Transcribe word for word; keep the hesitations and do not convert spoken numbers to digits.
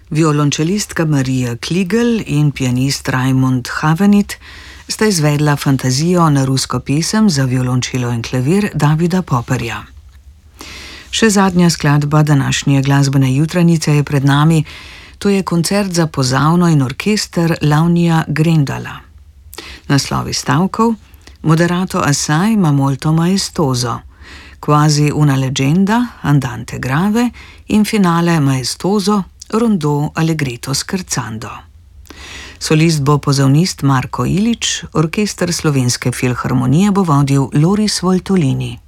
Violončelistka Marija Kligl in pianist Raimund Havenit sta izvedla fantazijo na rusko pesem za violončelo in klavir Davida Popperja. Še zadnja skladba današnje glasbene jutranice je pred nami, to je koncert za pozavno in orkester Launija Grendala. Naslovi stavkov: Moderato assai ma molto maestoso, quasi una leggenda, andante grave in finale maestoso, rondò allegretto scherzando. Solist bo pozavnist Marko Ilić, orkester Slovenske filharmonije bo vodil Loris Voltolini.